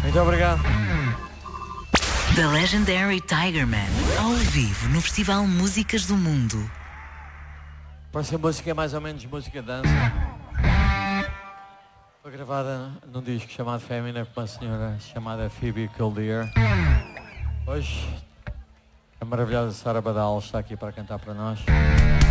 Muito obrigado. The Legendary Tigerman, ao vivo no Festival Músicas do Mundo. A próxima música é mais ou menos música de dança. Foi gravada num disco chamado Femina por uma senhora chamada Phoebe Kildare. Hoje a maravilhosa Sara Badal está aqui para cantar para nós.